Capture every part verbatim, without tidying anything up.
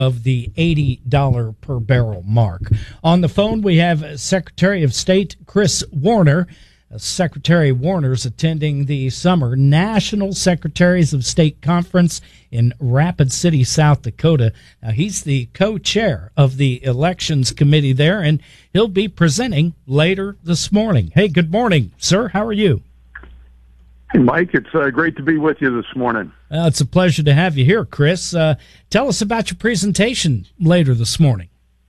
of the eighty dollars per barrel mark. On the phone, we have Secretary of State Chris Warner. Secretary Warner's attending the summer National Secretaries of State Conference in Rapid City, South Dakota. Now, he's the co-chair of the Elections Committee there, and he'll be presenting later this morning. Hey, good morning, sir. How are you? Hey, Mike. It's uh, great to be with you this morning. Uh, it's a pleasure to have you here, Chris. Uh, tell us about your presentation later this morning.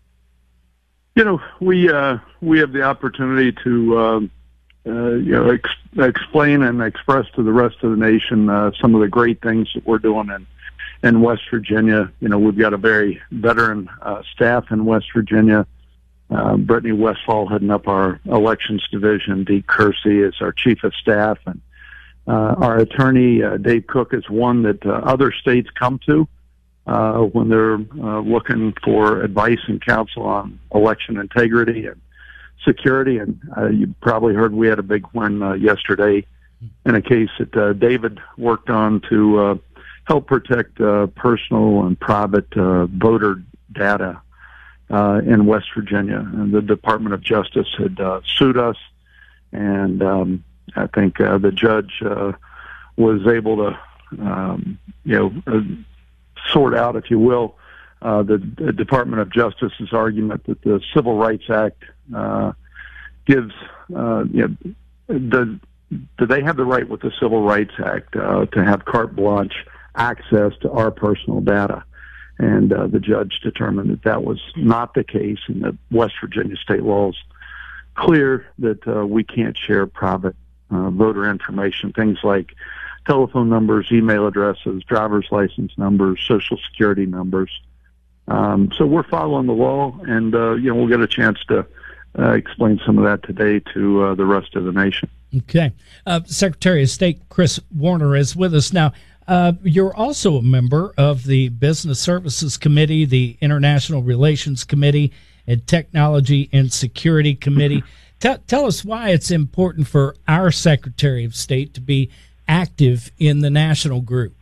You know, we uh, we have the opportunity to uh, uh, you know ex- explain and express to the rest of the nation uh, some of the great things that we're doing in in West Virginia. You know, we've got a very veteran uh, staff in West Virginia. Uh, Brittany Westfall heading up our elections division. Dee Kersey is our chief of staff, and uh, our attorney uh, Dave Cook is one that uh, other states come to uh, when they're uh, looking for advice and counsel on election integrity and security. And uh, you probably heard we had a big win uh, yesterday in a case that uh, David worked on to uh, help protect uh, personal and private uh, voter data uh, in West Virginia. And the Department of Justice had uh, sued us, and um, I think uh, the judge uh, was able to, um, you know, uh, sort out, if you will, uh, the, the Department of Justice's argument that the Civil Rights Act uh, gives, uh, you know, does, do they have the right with the Civil Rights Act uh, to have carte blanche access to our personal data? And uh, the judge determined that that was not the case, and that West Virginia state law is clear that uh, we can't share private uh, voter information, things like telephone numbers, email addresses, driver's license numbers, social security numbers. Um, so we're following the law, and uh, you know, we'll get a chance to uh, explain some of that today to uh, the rest of the nation. Okay. Uh, Secretary of State Chris Warner is with us now. Uh, you're also a member of the Business Services Committee, the International Relations Committee, and Technology and Security Committee. Tell, tell us why it's important for our Secretary of State to be active in the national group.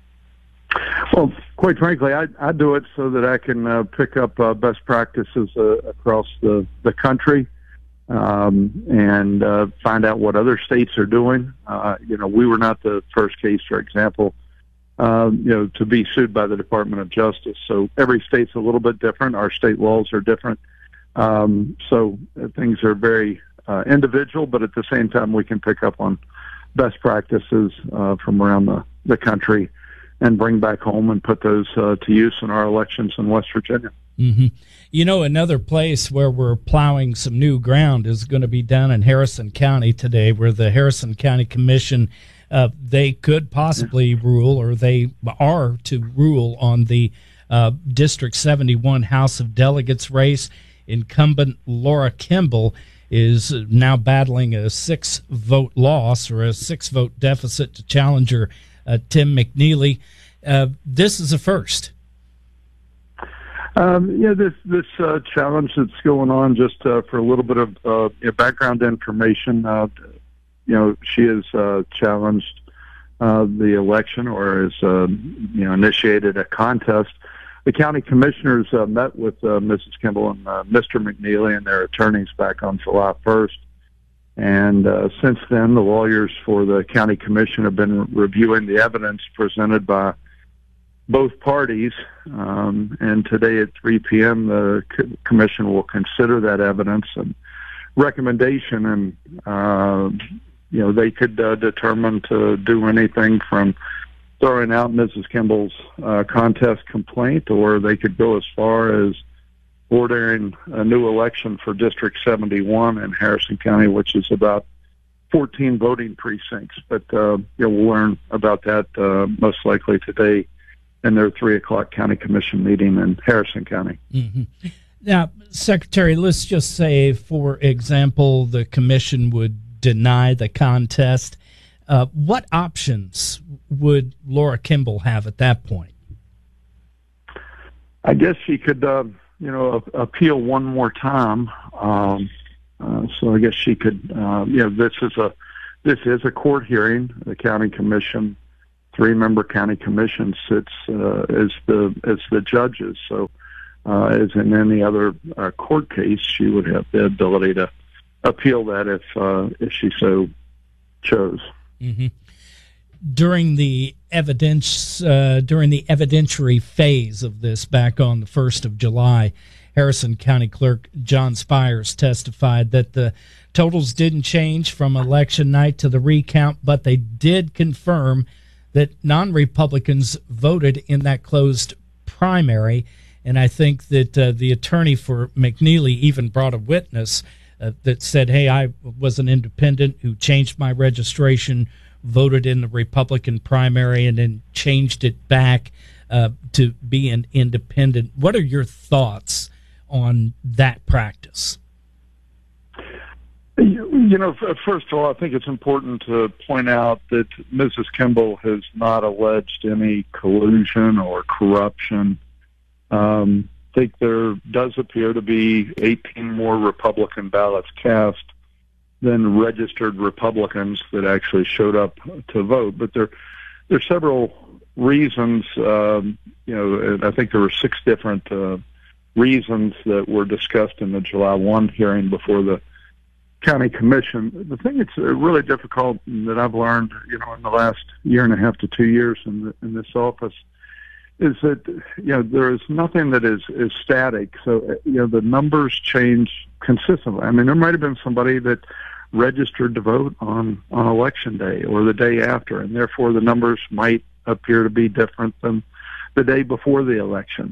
Well, quite frankly, I, I do it so that I can uh, pick up uh, best practices uh, across the, the country um, and uh, find out what other states are doing. Uh, you know, we were not the first case, for example, uh, you know, to be sued by the Department of Justice. So every state's a little bit different. Our state laws are different. Um, so uh, things are very uh, individual, but at the same time, we can pick up on best practices uh, from around the, the country and bring back home and put those uh, to use in our elections in West Virginia. Mm-hmm. You know, another place where we're plowing some new ground is going to be down in Harrison County today, where the Harrison County Commission, uh, they could possibly yeah. rule, or they are to rule on the uh, District seventy-one House of Delegates race. Incumbent Laura Kimball is now battling a six-vote loss, or a six-vote deficit, to challenger uh, Tim McNeely. Uh, this is a first. Um, yeah, this this uh, challenge that's going on, just uh, for a little bit of uh, you know, background information, uh, you know, she has uh, challenged uh, the election, or has uh, you know initiated a contest. The county commissioners uh, met with uh, Missus Kimball and uh, Mister McNeely and their attorneys back on July first. And uh, since then, the lawyers for the county commission have been re- reviewing the evidence presented by both parties. Um, and today at three p.m., the co- commission will consider that evidence and recommendation. And, uh, you know, they could uh, determine to do anything from throwing out Missus Kimball's uh, contest complaint, or they could go as far as ordering a new election for District seventy-one in Harrison County, which is about fourteen voting precincts. But uh, you know, we'll learn about that uh, most likely today in their three o'clock county commission meeting in Harrison County. Mm-hmm. Now, Secretary, let's just say, for example, the commission would deny the contest. Uh, what options would Laura Kimball have at that point? I guess she could, uh, you know, appeal one more time. Um, uh, so I guess she could, uh, you know, this is a this is a court hearing. The county commission three-member county commission sits uh, as the as the judges. So, uh, as in any other uh, court case, she would have the ability to appeal that if uh, if she so chose. Mm-hmm. During the evidence, uh, during the evidentiary phase of this, back on the first of July, Harrison County Clerk John Spires testified that the totals didn't change from election night to the recount, but they did confirm that non-Republicans voted in that closed primary. And I think that uh, the attorney for McNeely even brought a witness uh, that said, hey, I was an independent who changed my registration, voted in the Republican primary, and then changed it back uh, to be an independent. What are your thoughts on that practice? You, you know, first of all, I think it's important to point out that Missus Kimball has not alleged any collusion or corruption. Um, I think there does appear to be eighteen more Republican ballots cast than registered Republicans that actually showed up to vote. But there, there are several reasons. Um, you know, I think there were six different uh, reasons that were discussed in the July first hearing before the county commission. The thing that's really difficult that I've learned, you know, in the last year and a half to two years in, the, in this office is that, you know, there is nothing that is, is static. So, you know, the numbers change consistently. I mean, there might have been somebody that registered to vote on, on election day or the day after, and therefore the numbers might appear to be different than the day before the election.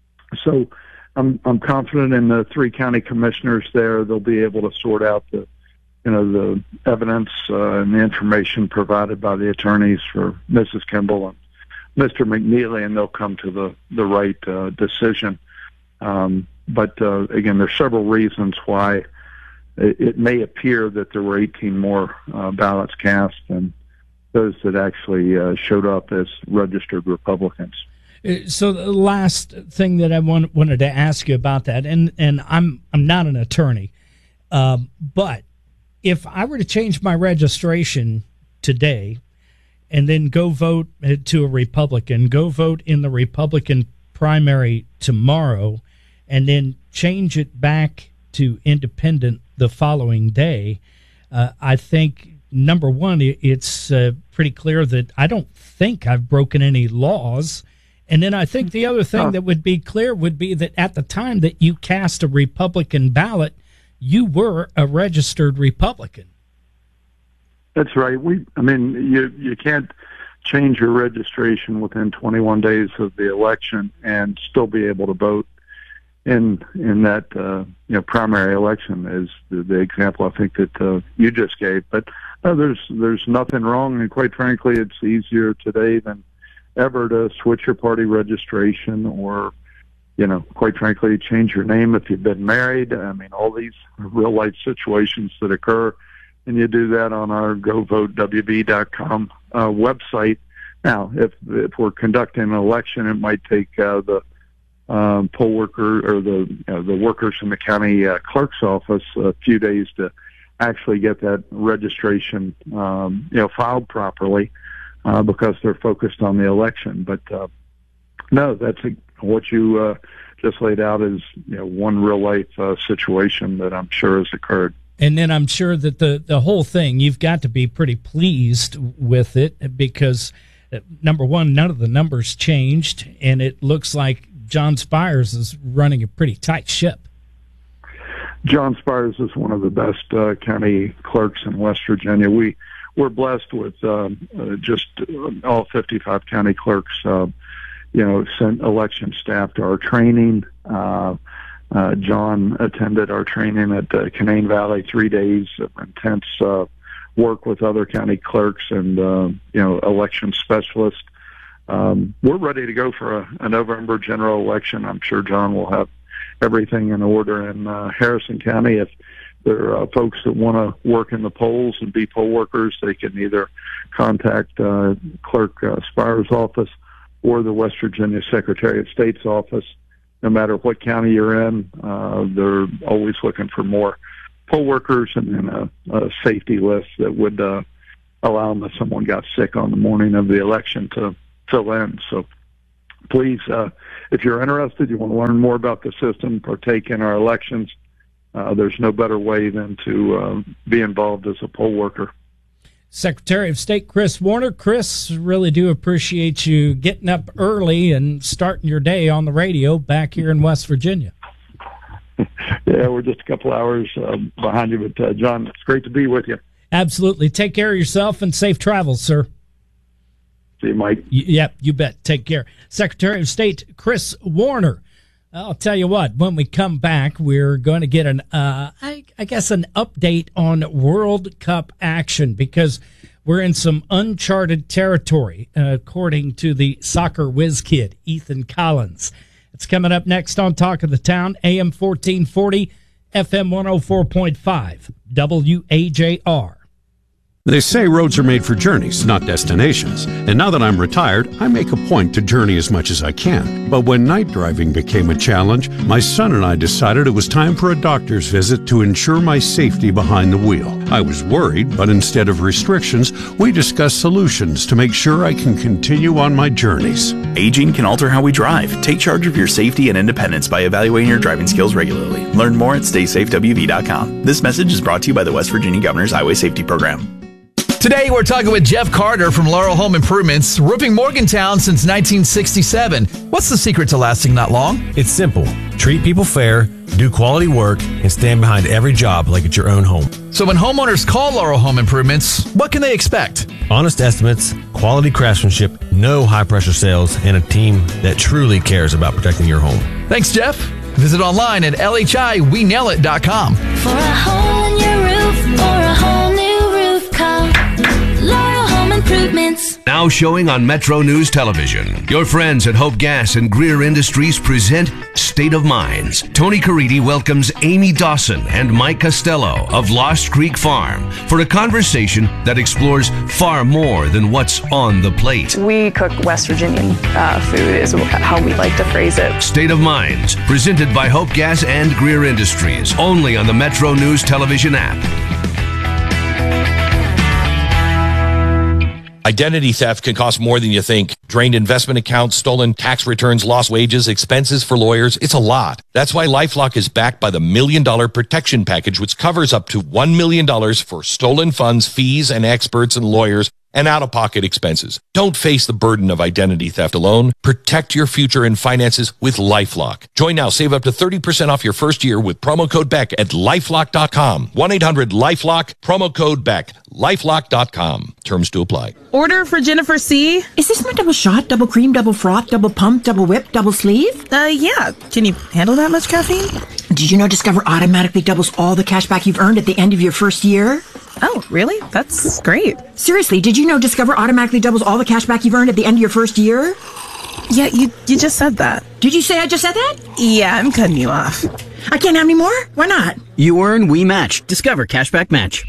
So I'm, I'm confident in the three county commissioners there. They'll be able to sort out the, you know, the evidence uh, and the information provided by the attorneys for Missus Kimball and Mister McNeely, and they'll come to the, the right uh, decision. Um, but, uh, again, there's several reasons why it, it may appear that there were eighteen more uh, ballots cast than those that actually uh, showed up as registered Republicans. So the last thing that I want, wanted to ask you about that, and, and I'm I'm not an attorney, um, but if I were to change my registration today and then go vote to a Republican, go vote in the Republican primary tomorrow, and then change it back to independent the following day, uh, I think, number one, it's uh, pretty clear that I don't think I've broken any laws. And then I think the other thing that would be clear would be that at the time that you cast a Republican ballot, you were a registered Republican. That's right. We, I mean, you you can't change your registration within twenty-one days of the election and still be able to vote in in that uh, you know primary election. Is the, the example I think that uh, you just gave. But uh, there's there's nothing wrong, and quite frankly, it's easier today than ever to switch your party registration or, you know, quite frankly, change your name if you've been married. I mean, all these real life situations that occur, and you do that on our go vote W B dot com uh, website. Now, if if we're conducting an election, it might take uh, the um, poll worker or the you know, the workers in the county uh, clerk's office a few days to actually get that registration, um, you know, filed properly. Uh, because they're focused on the election. But uh, no, that's a, what you uh, just laid out is you know, one real life uh, situation that I'm sure has occurred. And then I'm sure that the, the whole thing, you've got to be pretty pleased with it because, uh, number one, none of the numbers changed, and it looks like John Spires is running a pretty tight ship. John Spires is one of the best uh, county clerks in West Virginia. We We're blessed with um, uh, just all fifty-five county clerks, uh, you know, sent election staff to our training. Uh, uh, John attended our training at uh, Canaan Valley, three days of intense uh, work with other county clerks and, uh, you know, election specialists. Um, we're ready to go for a, a November general election. I'm sure John will have everything in order in uh, Harrison County. If there are uh, folks that want to work in the polls and be poll workers, they can either contact uh, Clerk uh, Spires' office or the West Virginia Secretary of State's office. No matter what county you're in, uh, they're always looking for more poll workers and then a, a safety list that would uh, allow them if someone got sick on the morning of the election to fill in. So please, uh, if you're interested, you want to learn more about the system, partake in our elections, uh, there's no better way than to uh, be involved as a poll worker. Secretary of State Chris Warner. Chris, really do appreciate you getting up early and starting your day on the radio back here in West Virginia. Yeah, we're just a couple hours uh, behind you, but uh, John, it's great to be with you. Absolutely. Take care of yourself and safe travels, sir. See you, Mike. Y- yep, you bet. Take care. Secretary of State Chris Warner. I'll tell you what, when we come back, we're going to get an, uh, I, I guess, an update on World Cup action because we're in some uncharted territory, uh, according to the soccer whiz kid, Ethan Collins. It's coming up next on Talk of the Town, A M fourteen forty, F M one oh four point five, W A J R. They say roads are made for journeys, not destinations. And now that I'm retired, I make a point to journey as much as I can. But when night driving became a challenge, my son and I decided it was time for a doctor's visit to ensure my safety behind the wheel. I was worried, but instead of restrictions, we discussed solutions to make sure I can continue on my journeys. Aging can alter how we drive. Take charge of your safety and independence by evaluating your driving skills regularly. Learn more at stay safe W V dot com. This message is brought to you by the West Virginia Governor's Highway Safety Program. Today, we're talking with Jeff Carter from Laurel Home Improvements, roofing Morgantown since nineteen sixty-seven. What's the secret to lasting that long? It's simple. Treat people fair, do quality work, and stand behind every job like it's your own home. So when homeowners call Laurel Home Improvements, what can they expect? Honest estimates, quality craftsmanship, no high-pressure sales, and a team that truly cares about protecting your home. Thanks, Jeff. Visit online at L H I we nail it dot com. For a hole in your roof or a whole new roof, call Laurel Home Improvements. Now showing on Metro News Television. Your friends at Hope Gas and Greer Industries present State of Minds. Tony Caridi welcomes Amy Dawson and Mike Costello of Lost Creek Farm for a conversation that explores far more than what's on the plate. We cook West Virginian uh, food is how we like to phrase it. State of Minds, presented by Hope Gas and Greer Industries, only on the Metro News Television app. Identity theft can cost more than you think. Drained investment accounts, stolen tax returns, lost wages, expenses for lawyers. It's a lot. That's why LifeLock is backed by the Million Dollar Protection Package, which covers up to one million dollars for stolen funds, fees, and experts and lawyers, and out-of-pocket expenses. Don't face the burden of identity theft alone. Protect your future and finances with LifeLock. Join now. Save up to thirty percent off your first year with promo code Beck at lifelock dot com. one eight hundred lifelock, promo code Beck. lifelock dot com. Terms to apply. Order for Jennifer C. Is this my double shot, double cream, double froth, double pump, double whip, double sleeve? Uh, yeah. Can you handle that much caffeine? Did you know Discover automatically doubles all the cash back you've earned at the end of your first year? Oh, really? That's great. Seriously, did you know Discover automatically doubles all the cash back you've earned at the end of your first year? Yeah, you you just said that. Did you say I just said that? Yeah, I'm cutting you off. I can't have any more? Why not? You earn, we match. Discover Cashback Match.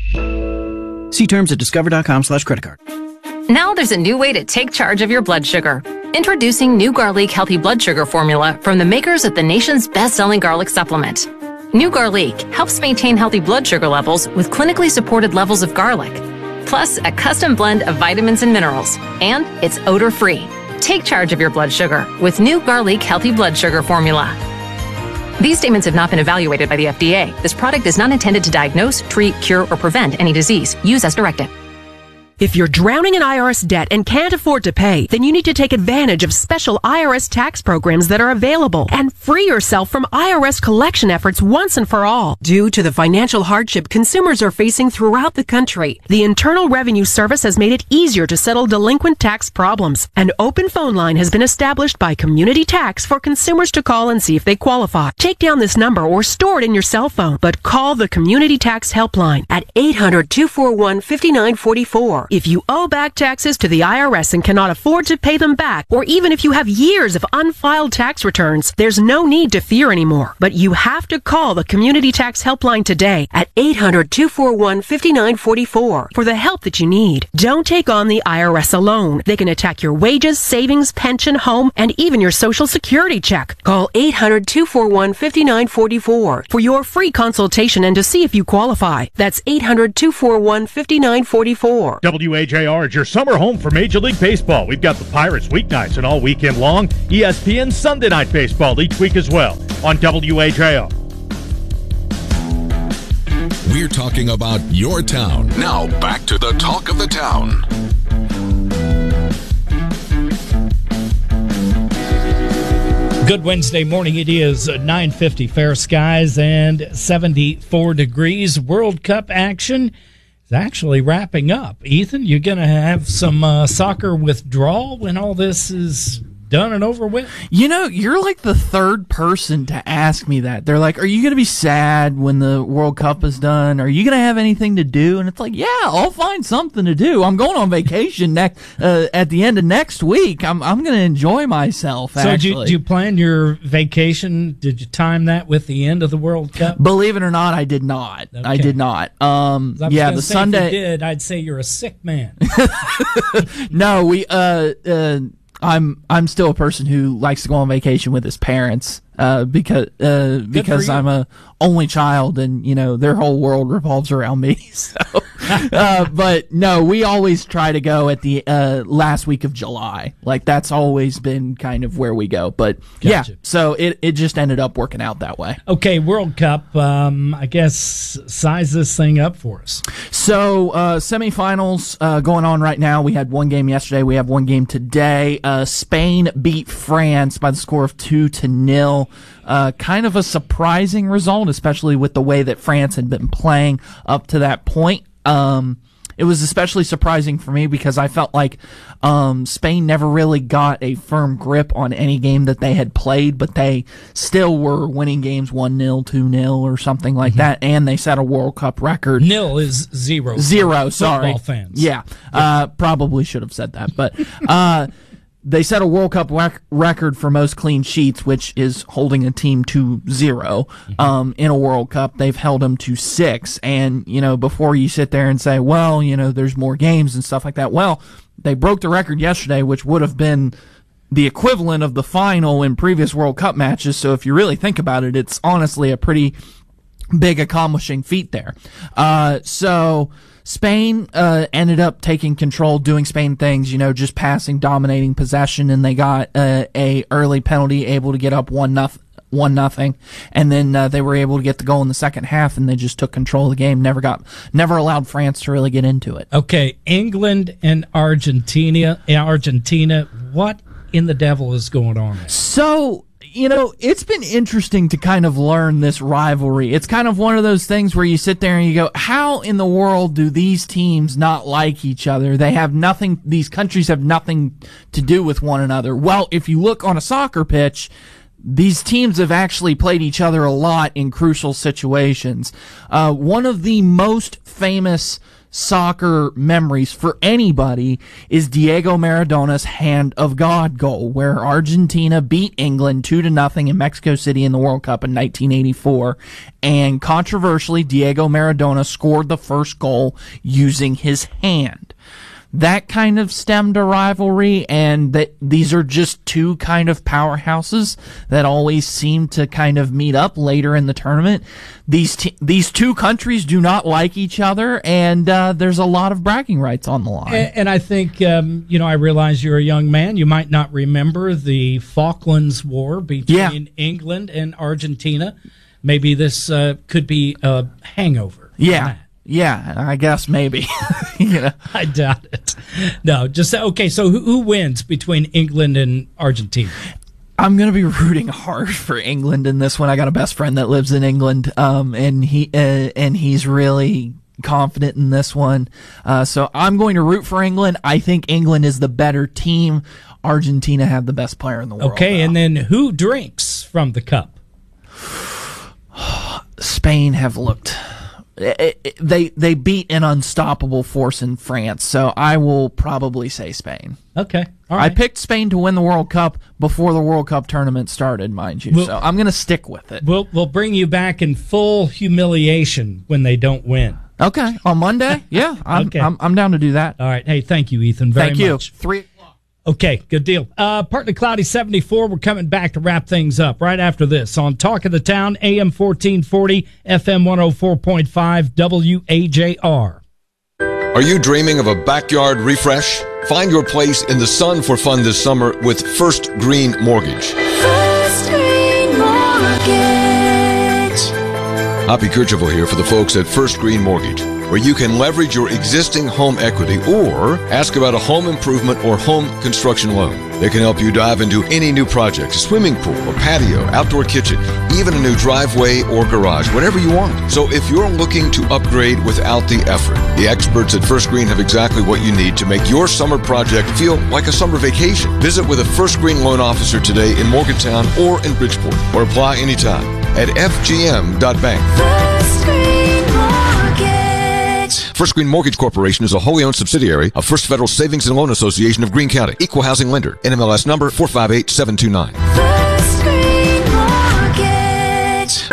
See terms at discover.com slash credit card. Now there's a new way to take charge of your blood sugar. Introducing new Garlic Healthy Blood Sugar Formula from the makers of the nation's best-selling garlic supplement. New Garlic helps maintain healthy blood sugar levels with clinically supported levels of garlic, plus a custom blend of vitamins and minerals, and it's odor-free. Take charge of your blood sugar with New Garlic Healthy Blood Sugar Formula. These statements have not been evaluated by the F D A. This product is not intended to diagnose, treat, cure, or prevent any disease. Use as directed. If you're drowning in I R S debt and can't afford to pay, then you need to take advantage of special I R S tax programs that are available and free yourself from I R S collection efforts once and for all. Due to the financial hardship consumers are facing throughout the country, the Internal Revenue Service has made it easier to settle delinquent tax problems. An open phone line has been established by Community Tax for consumers to call and see if they qualify. Take down this number or store it in your cell phone, but call the Community Tax Helpline at eight hundred, two four one, five nine four four. If you owe back taxes to the I R S and cannot afford to pay them back, or even if you have years of unfiled tax returns, there's no need to fear anymore. But you have to call the Community Tax Helpline today at eight hundred, two four one, five nine four four for the help that you need. Don't take on the I R S alone. They can attack your wages, savings, pension, home, and even your Social Security check. Call eight hundred, two four one, five nine four four for your free consultation and to see if you qualify. That's eight hundred, two four one, five nine four four. W W A J R is your summer home for Major League Baseball. We've got the Pirates weeknights and all weekend long. E S P N Sunday Night Baseball each week as well on W A J R. We're talking about your town. Now back to the talk of the town. Good Wednesday morning. It is nine fifty, fair skies and seventy-four degrees. World Cup action is actually wrapping up. Ethan, you're going to have some uh, soccer withdrawal when all this is done and over with? You know, you're like the third person to ask me that. They're like, are you going to be sad when the World Cup is done? Are you going to have anything to do? And it's like, yeah, I'll find something to do. I'm going on vacation next uh, at the end of next week. I'm I'm going to enjoy myself, so actually. So did you, did you plan your vacation? Did you time that with the end of the World Cup? Believe it or not, I did not. Okay. I did not. Um, yeah, the say Sunday. If you did, I'd say you're a sick man. No, we... Uh, uh, I'm I'm still a person who likes to go on vacation with his parents uh, because uh, because I'm a only child and you know their whole world revolves around me. So, uh, but no, we always try to go at the uh, last week of July. Like that's always been kind of where we go. But gotcha. Yeah, so it it just ended up working out that way. Okay, World Cup. Um, I guess size this thing up for us. So uh, semifinals uh, going on right now. We had one game yesterday. We have one game today. Uh, Spain beat France by the score of two to nil. Uh, kind of a surprising result, especially with the way that France had been playing up to that point. Um, it was especially surprising for me because I felt like um, Spain never really got a firm grip on any game that they had played, but they still were winning games one nil, two nil, or something like mm-hmm. that, and they set a World Cup record. Nil is zero. Zero, sorry. Football fans. Yeah, yeah. Uh, probably should have said that, but... Uh, They set a World Cup rec- record for most clean sheets, which is holding a team to zero um, in a World Cup. They've held them to six. And, you know, before you sit there and say, well, you know, there's more games and stuff like that. Well, they broke the record yesterday, which would have been the equivalent of the final in previous World Cup matches. So if you really think about it, it's honestly a pretty big accomplishing feat there. Uh, so... Spain uh, ended up taking control, doing Spain things, you know, just passing, dominating possession, and they got uh, a early penalty, able to get up one nothing. One nothing, and then uh, they were able to get the goal in the second half, and they just took control of the game. Never got, never allowed France to really get into it. Okay, England and Argentina. Argentina, what in the devil is going on there? So. You know, it's been interesting to kind of learn this rivalry. It's kind of one of those things where you sit there and you go, how in the world do these teams not like each other? They have nothing, these countries have nothing to do with one another. Well, if you look on a soccer pitch, these teams have actually played each other a lot in crucial situations. Uh, one of the most famous soccer memories for anybody is Diego Maradona's Hand of God goal, where Argentina beat England two to nothing in Mexico City in the World Cup in nineteen eighty-four. And controversially, Diego Maradona scored the first goal using his hand. That kind of stemmed a rivalry, and that these are just two kind of powerhouses that always seem to kind of meet up later in the tournament. These t- these two countries do not like each other, and uh, there's a lot of bragging rights on the line. And, and I think, um, you know, I realize you're a young man. You might not remember the Falklands War between yeah. England and Argentina. Maybe this uh, could be a hangover. Yeah. Yeah, I guess maybe. You know? I doubt it. No, just okay. So who, who wins between England and Argentina? I'm gonna be rooting hard for England in this one. I got a best friend that lives in England, um, and he uh, and he's really confident in this one. Uh, so I'm going to root for England. I think England is the better team. Argentina have the best player in the world. Okay, though. And then who drinks from the cup? Spain have looked. It, it, they they beat an unstoppable force in France, so I will probably say Spain. Okay, all right. I picked Spain to win the World Cup before the World Cup tournament started, mind you. We'll, so I'm going to stick with it. We'll we'll bring you back in full humiliation when they don't win. Okay, on Monday. Yeah, I'm, okay. I'm I'm down to do that. All right. Hey, thank you, Ethan. Very thank much. you. Three. Okay, good deal. Uh, partly cloudy, seventy-four. We're coming back to wrap things up right after this on Talk of the Town, A M fourteen forty, F M one oh four point five, W A J R. Are you dreaming of a backyard refresh? Find your place in the sun for fun this summer with First Green Mortgage. First Green Mortgage. Hoppy Kercheval here for the folks at First Green Mortgage, where you can leverage your existing home equity or ask about a home improvement or home construction loan. They can help you dive into any new project, a swimming pool, a patio, outdoor kitchen, even a new driveway or garage, whatever you want. So if you're looking to upgrade without the effort, the experts at First Green have exactly what you need to make your summer project feel like a summer vacation. Visit with a First Green loan officer today in Morgantown or in Bridgeport, or apply anytime at f g m dot bank. First Green Mortgage. First Green Mortgage Corporation is a wholly owned subsidiary of First Federal Savings and Loan Association of Greene County. Equal housing lender. N M L S number four five eight seven two nine. First Green Mortgage.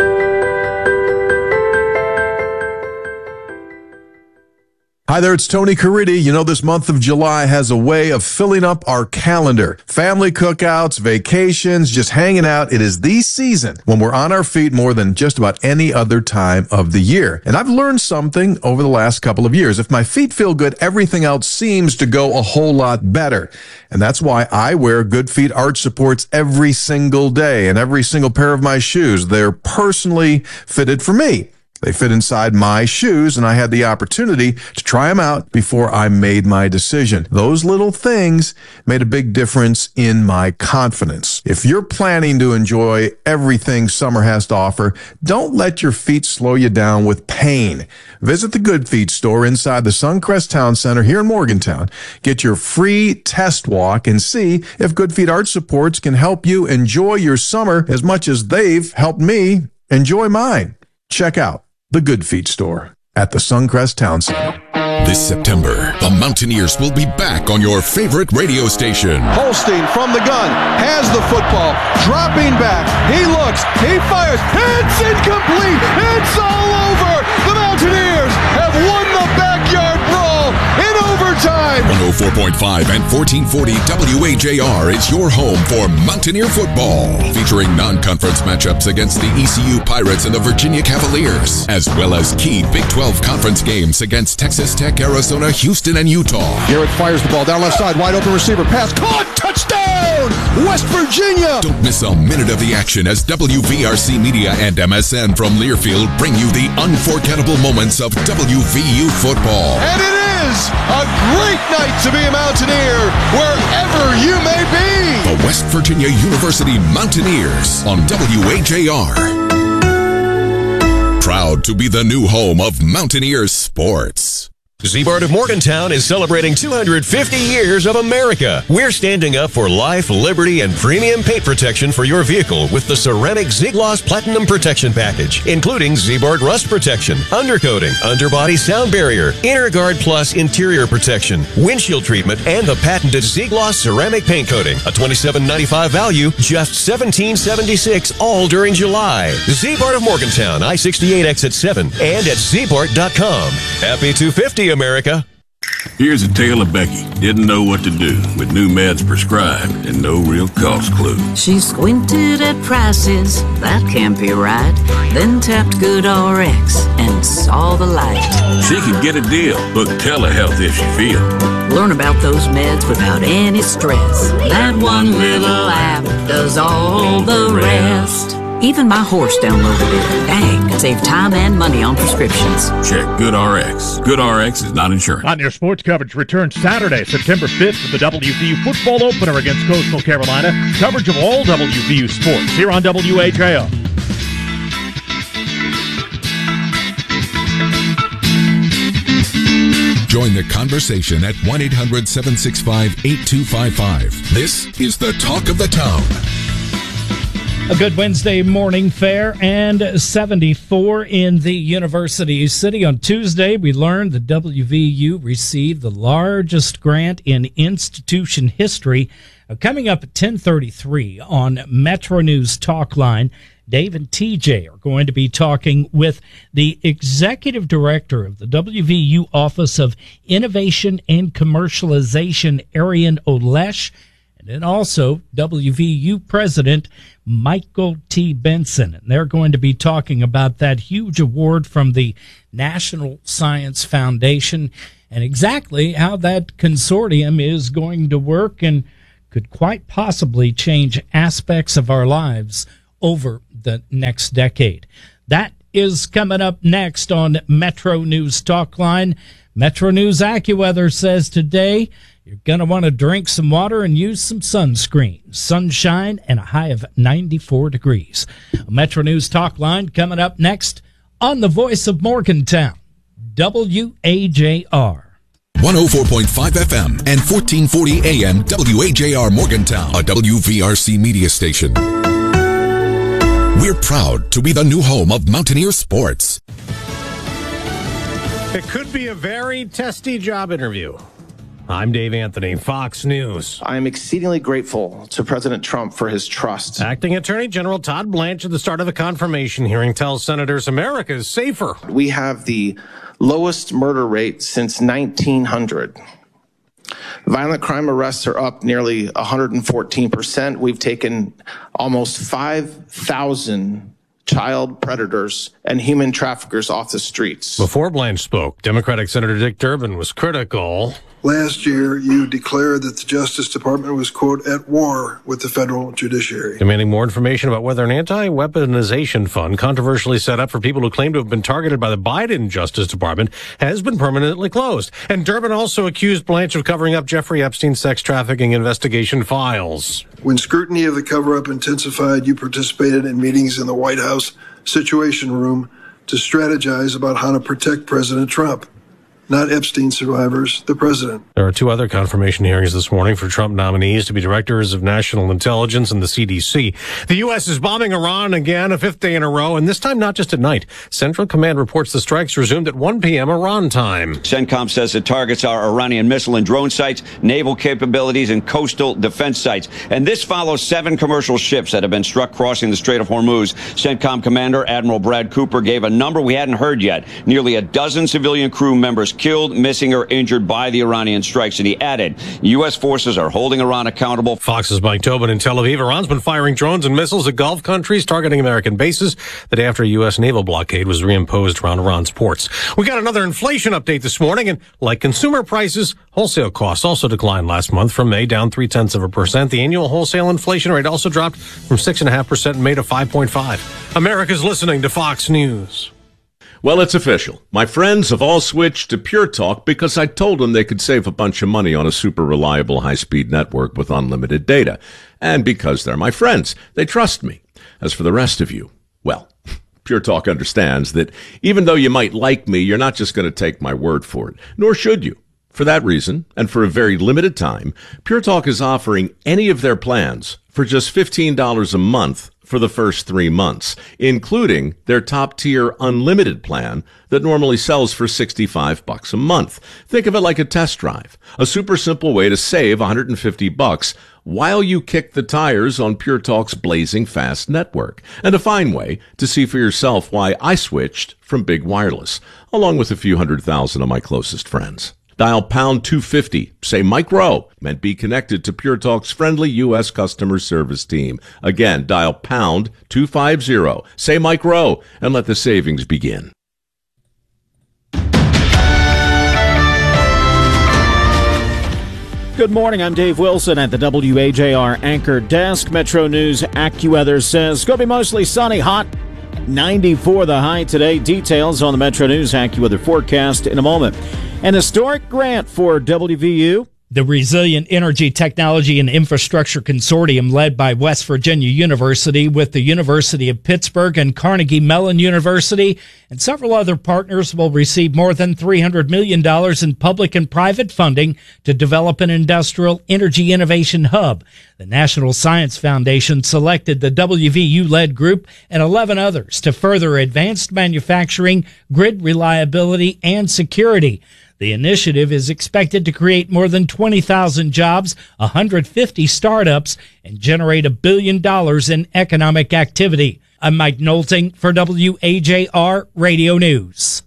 Hi there, it's Tony Caridi. You know, this month of July has a way of filling up our calendar. Family cookouts, vacations, just hanging out. It is the season when we're on our feet more than just about any other time of the year. And I've learned something over the last couple of years. If my feet feel good, everything else seems to go a whole lot better. And that's why I wear Good Feet arch supports every single day. And every single pair of my shoes, they're personally fitted for me. They fit inside my shoes, and I had the opportunity to try them out before I made my decision. Those little things made a big difference in my confidence. If you're planning to enjoy everything summer has to offer, don't let your feet slow you down with pain. Visit the Good Feet store inside the Suncrest Town Center here in Morgantown. Get your free test walk and see if Good Feet arch supports can help you enjoy your summer as much as they've helped me enjoy mine. Check out the Good Feet store at the Suncrest Town Center. This September, the Mountaineers will be back on your favorite radio station. Holstein from the gun, has the football, dropping back, he looks, he fires, it's incomplete, it's all over! The Mountaineers have won the backyard brawl in overtime! one oh four point five and fourteen forty W H A R is your home for Mountaineer football, featuring non-conference matchups against the E C U Pirates and the Virginia Cavaliers, as well as key Big twelve conference games against Texas Tech, Arizona, Houston, and Utah. Garrett fires the ball down left side, wide open receiver, pass, caught, touchdown! West Virginia! Don't miss a minute of the action as W V R C Media and M S N from Learfield bring you the unforgettable moments of W V U football. And it is a great night to be a Mountaineer, wherever you may be! The West Virginia University Mountaineers on W H A R. Proud to be the new home of Mountaineers sports. Z-Bart of Morgantown is celebrating two hundred fifty years of America. We're standing up for life, liberty, and premium paint protection for your vehicle with the ceramic Z-Gloss Platinum Protection Package, including Z-Bart Rust Protection, Undercoating, Underbody Sound Barrier, Inner Guard Plus Interior Protection, Windshield Treatment, and the patented Z-Gloss Ceramic Paint Coating. A twenty-seven ninety-five value, just seventeen seventy-six, all during July. Z-Bart of Morgantown, I sixty-eight exit seven, and at Z Bart dot com. Happy two fifty, America. Here's a tale of Becky. Didn't know what to do with new meds prescribed and no real cost clue. She squinted at prices, that can't be right. Then tapped Good R X and saw the light. She could get a deal. Book telehealth if she feel. Learn about those meds without any stress. That one little app does all the rest. Even my horse downloaded it. Dang, it saved time and money on prescriptions. Check Good R X. Good R X is not insurance. Mountaineer sports coverage returns Saturday, September fifth with the W V U football opener against Coastal Carolina. Coverage of all W V U sports here on W H A R. Join the conversation at one eight hundred seven six five eight two five five. This is the Talk of the Town. A good Wednesday morning fare and seventy-four in the University City. On Tuesday, we learned the W V U received the largest grant in institution history. Uh, coming up at ten thirty-three on Metro News Talk Line, Dave and T J are going to be talking with the executive director of the W V U Office of Innovation and Commercialization, Arian Olesh, and then also W V U President Michael T. Benson. And they're going to be talking about that huge award from the National Science Foundation and exactly how that consortium is going to work and could quite possibly change aspects of our lives over the next decade. That is coming up next on Metro News Talkline. Metro News AccuWeather says today you're going to want to drink some water and use some sunscreen. Sunshine and a high of ninety-four degrees. Metro News Talkline coming up next on the voice of Morgantown, W A J R. one oh four point five F M and fourteen forty A M W A J R Morgantown, a W V R C media station. We're proud to be the new home of Mountaineer Sports. It could be a very testy job interview. I'm Dave Anthony, Fox News. I am exceedingly grateful to President Trump for his trust. Acting Attorney General Todd Blanche at the start of the confirmation hearing tells senators America is safer. We have the lowest murder rate since nineteen hundred. Violent crime arrests are up nearly one hundred fourteen percent. We've taken almost five thousand child predators and human traffickers off the streets. Before Blanche spoke, Democratic Senator Dick Durbin was critical. Last year, you declared that the Justice Department was, quote, at war with the federal judiciary. Demanding more information about whether an anti-weaponization fund controversially set up for people who claim to have been targeted by the Biden Justice Department has been permanently closed. And Durbin also accused Blanche of covering up Jeffrey Epstein's sex trafficking investigation files. When scrutiny of the cover-up intensified, you participated in meetings in the White House Situation Room to strategize about how to protect President Trump. Not Epstein survivors, the president. There are two other confirmation hearings this morning for Trump nominees to be directors of national intelligence and the C D C. The U S is bombing Iran again, a fifth day in a row, and this time not just at night. Central Command reports the strikes resumed at one p.m. Iran time. CENTCOM says the targets are Iranian missile and drone sites, naval capabilities, and coastal defense sites. And this follows seven commercial ships that have been struck crossing the Strait of Hormuz. CENTCOM Commander Admiral Brad Cooper gave a number we hadn't heard yet. Nearly a dozen civilian crew members killed, missing, or injured by the Iranian strikes. And he added, U S forces are holding Iran accountable. Fox's Mike Tobin in Tel Aviv. Iran's been firing drones and missiles at Gulf countries, targeting American bases the day after a U S naval blockade was reimposed around Iran's ports. We got another inflation update this morning, and like consumer prices, wholesale costs also declined last month from May, down three-tenths of a percent. The annual wholesale inflation rate also dropped from six point five percent in May to five point five. America's listening to Fox News. Well, it's official. My friends have all switched to Pure Talk because I told them they could save a bunch of money on a super reliable high-speed network with unlimited data. And because they're my friends, they trust me. As for the rest of you, well, Pure Talk understands that even though you might like me, you're not just going to take my word for it, nor should you. For that reason, and for a very limited time, Pure Talk is offering any of their plans for just fifteen dollars a month for the first three months, including their top-tier unlimited plan that normally sells for sixty-five bucks a month. Think of it like a test drive, a super simple way to save one hundred fifty bucks while you kick the tires on Pure Talk's blazing fast network, and a fine way to see for yourself why I switched from Big Wireless, along with a few hundred thousand of my closest friends. Dial pound two fifty, say Mike Rowe, and be connected to Pure Talk's friendly U S customer service team. Again, dial pound two fifty, say Mike Rowe, and let the savings begin. Good morning, I'm Dave Wilson at the W A J R Anchor Desk. Metro News AccuWeather says it's going to be mostly sunny, hot, ninety-four the high today. Details on the Metro News AccuWeather forecast in a moment. An historic grant for W V U. The Resilient Energy Technology and Infrastructure Consortium, led by West Virginia University with the University of Pittsburgh and Carnegie Mellon University, and several other partners, will receive more than three hundred million dollars in public and private funding to develop an industrial energy innovation hub. The National Science Foundation selected the W V U-led group and eleven others to further advanced manufacturing, grid reliability, and security. The initiative is expected to create more than twenty thousand jobs, one hundred fifty startups, and generate a billion dollars in economic activity. I'm Mike Nolting for W A J R Radio News.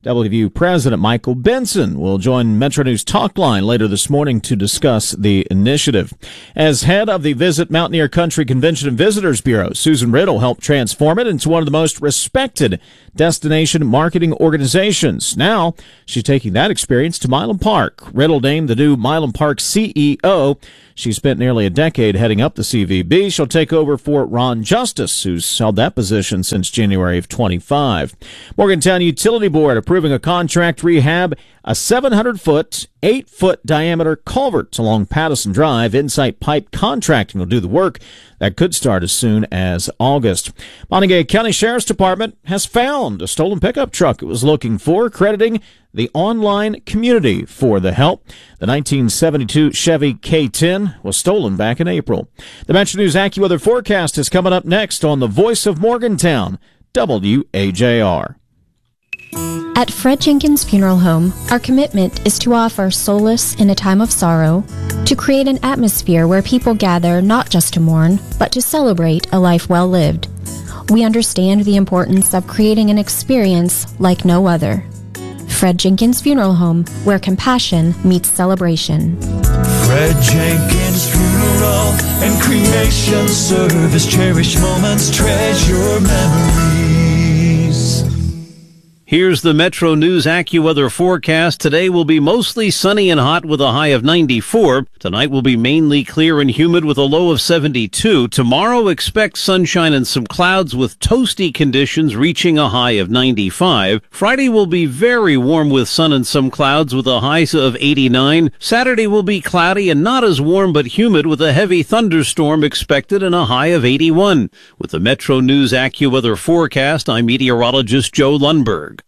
W V U President Michael Benson will join Metro News Talk Line later this morning to discuss the initiative. As head of the Visit Mountaineer Country Convention and Visitors Bureau, Susan Riddle helped transform it into one of the most respected destination marketing organizations. Now, she's taking that experience to Milam Park. Riddle named the new Milam Park C E O. She spent nearly a decade heading up the C V B. She'll take over for Ron Justice, who's held that position since January of twenty-five. Morgantown Utility Board approving a contract to rehab a seven hundred foot, eight foot diameter culvert along Pattison Drive. Insight Pipe Contracting will do the work. That could start as soon as August. Montague County Sheriff's Department has found a stolen pickup truck it was looking for, crediting the online community for the help. The nineteen seventy-two Chevy K ten was stolen back in April. The Metro News AccuWeather forecast is coming up next on the Voice of Morgantown, W A J R. At Fred Jenkins Funeral Home, our commitment is to offer solace in a time of sorrow, to create an atmosphere where people gather not just to mourn, but to celebrate a life well lived. We understand the importance of creating an experience like no other. Fred Jenkins Funeral Home, where compassion meets celebration. Fred Jenkins Funeral and Cremation Service. Cherish moments, treasure memories. Here's the Metro News AccuWeather forecast. Today will be mostly sunny and hot with a high of ninety-four. Tonight will be mainly clear and humid with a low of seventy-two. Tomorrow, expect sunshine and some clouds with toasty conditions reaching a high of ninety-five. Friday will be very warm with sun and some clouds with a high of eighty-nine. Saturday will be cloudy and not as warm but humid with a heavy thunderstorm expected and a high of eighty-one. With the Metro News AccuWeather forecast, I'm meteorologist Joe Lundberg.